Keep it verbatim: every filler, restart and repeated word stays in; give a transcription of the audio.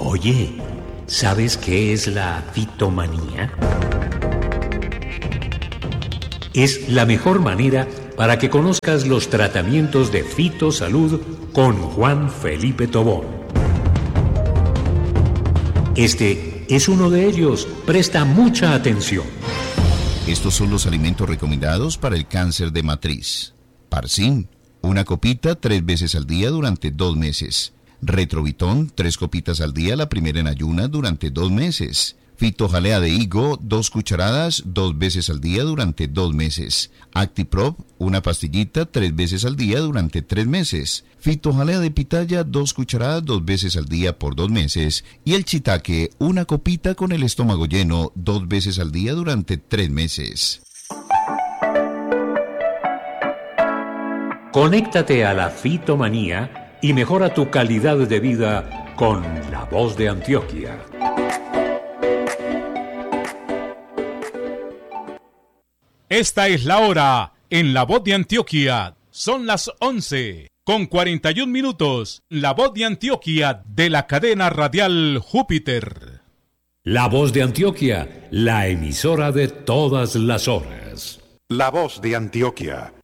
Oye, ¿sabes qué es la fitomanía? Es la mejor manera para que conozcas los tratamientos de fitosalud con Juan Felipe Tobón. Este es uno de ellos. Presta mucha atención. Estos son los alimentos recomendados para el cáncer de matriz. Parsin, una copita tres veces al día durante dos meses. Retrovitón, tres copitas al día, la primera en ayunas durante dos meses. Fitojalea de higo, dos cucharadas, dos veces al día durante dos meses. Actiprop, una pastillita, tres veces al día durante tres meses. Fitojalea de pitaya, dos cucharadas, dos veces al día por dos meses. Y el shiitake, una copita con el estómago lleno, dos veces al día durante tres meses. Conéctate a la fitomanía y mejora tu calidad de vida con La Voz de Antioquia. Esta es la hora en La Voz de Antioquia. Son las once con cuarenta y un minutos. La Voz de Antioquia de la cadena radial Júpiter. La Voz de Antioquia, la emisora de todas las horas. La Voz de Antioquia,